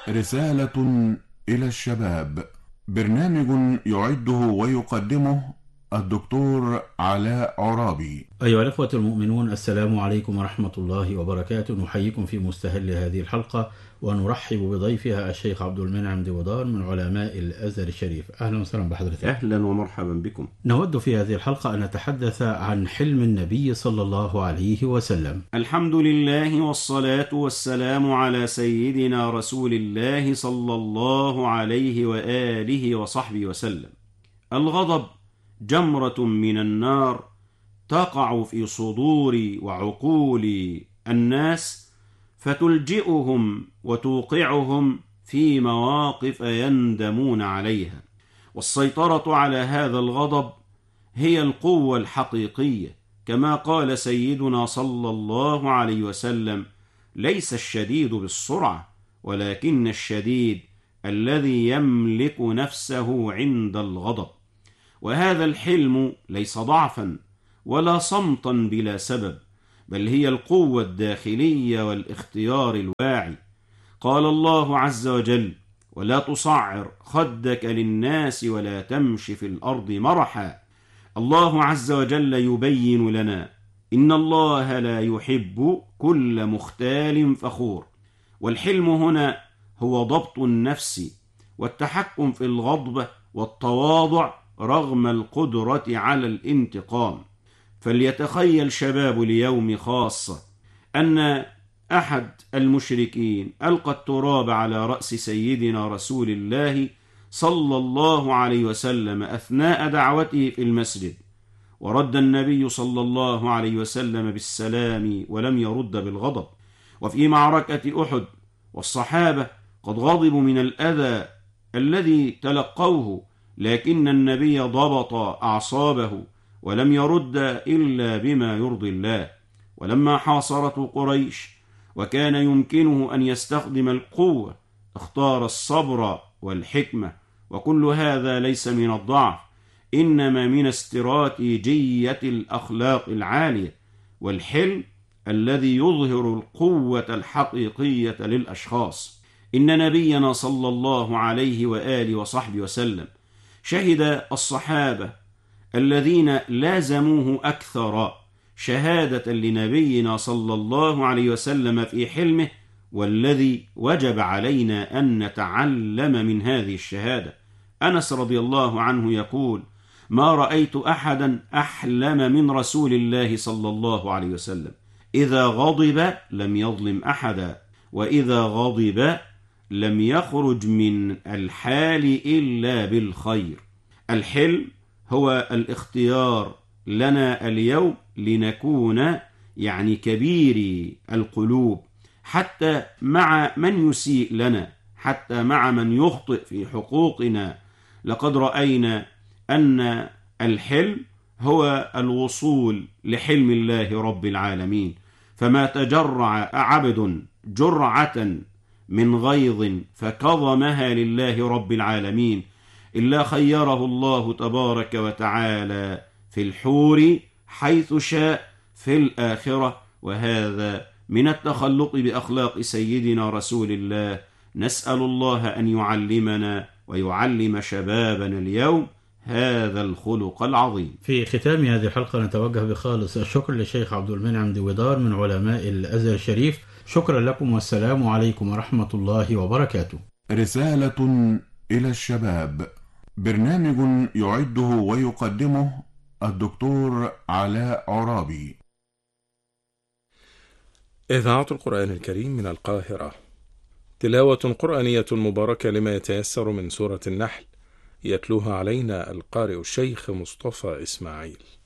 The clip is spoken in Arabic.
رسالة إلى الشباب. برنامج يعده ويقدمه الدكتور علاء عرابي. أيها الأخوة المؤمنون، السلام عليكم ورحمة الله وبركاته. نحييكم في مستهل هذه الحلقة ونرحب بضيفها الشيخ عبد المنعم ديودار من علماء الأزهر الشريف. أهلا وسهلا بحضرتك. أهلا ومرحبا بكم. نود في هذه الحلقة أن نتحدث عن حلم النبي صلى الله عليه وسلم. الحمد لله والصلاة والسلام على سيدنا رسول الله صلى الله عليه وآله وصحبه وسلم. الغضب جمرة من النار تقع في صدور وعقول الناس فتلجئهم وتوقعهم في مواقف يندمون عليها. والسيطرة على هذا الغضب هي القوة الحقيقية، كما قال سيدنا صلى الله عليه وسلم: ليس الشديد بالسرعة ولكن الشديد الذي يملك نفسه عند الغضب. وهذا الحلم ليس ضعفا ولا صمتا بلا سبب، بل هي القوة الداخلية والاختيار الواعي. قال الله عز وجل: ولا تصعر خدك للناس ولا تمش في الأرض مرحا. الله عز وجل يبين لنا إن الله لا يحب كل مختال فخور. والحلم هنا هو ضبط النفس والتحكم في الغضب والتواضع رغم القدرة على الانتقام. فليتخيل شباب اليوم خاصة أن أحد المشركين ألقى التراب على رأس سيدنا رسول الله صلى الله عليه وسلم أثناء دعوته في المسجد، ورد النبي صلى الله عليه وسلم بالسلام ولم يرد بالغضب. وفي معركة أحد والصحابة قد غضبوا من الأذى الذي تلقوه، لكن النبي ضبط أعصابه ولم يرد إلا بما يرضي الله. ولما حاصرته قريش وكان يمكنه أن يستخدم القوة اختار الصبر والحكمة، وكل هذا ليس من الضعف، إنما من استراتيجية الأخلاق العالية والحلم الذي يظهر القوة الحقيقية للأشخاص. إن نبينا صلى الله عليه وآله وصحبه وسلم شهد الصحابة الذين لازموه أكثر شهادة لنبينا صلى الله عليه وسلم في حلمه، والذي وجب علينا أن نتعلم من هذه الشهادة. أنس رضي الله عنه يقول: ما رأيت أحدا أحلم من رسول الله صلى الله عليه وسلم. إذا غضب لم يظلم أحدا، وإذا غضب لم يخرج من الحال إلا بالخير. الحلم هو الاختيار لنا اليوم لنكون كبيري القلوب، حتى مع من يسيء لنا، حتى مع من يخطئ في حقوقنا. لقد رأينا أن الحلم هو الوصول لحلم الله رب العالمين. فما تجرع عبد جرعة من غيظ فكظمها لله رب العالمين إلا خيره الله تبارك وتعالى في الحور حيث شاء في الآخرة. وهذا من التخلق بأخلاق سيدنا رسول الله. نسأل الله أن يعلمنا ويعلم شبابنا اليوم هذا الخلق العظيم. في ختام هذه الحلقة نتوجه بخالص الشكر للشيخ عبد المنعم ديودار من علماء الأزهر الشريف. شكرا لكم والسلام عليكم ورحمة الله وبركاته. رسالة إلى الشباب. برنامج يعده ويقدمه الدكتور علاء عرابي. إذاعة القرآن الكريم من القاهرة. تلاوة قرآنية مباركة لما يتيسر من سورة النحل، يتلوها علينا القارئ الشيخ مصطفى إسماعيل.